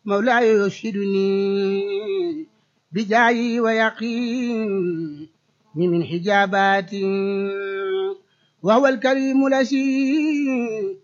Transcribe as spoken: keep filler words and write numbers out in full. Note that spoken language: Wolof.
مولاي يرشدني بجاي ويقين من حجابات وهو الكريم الذي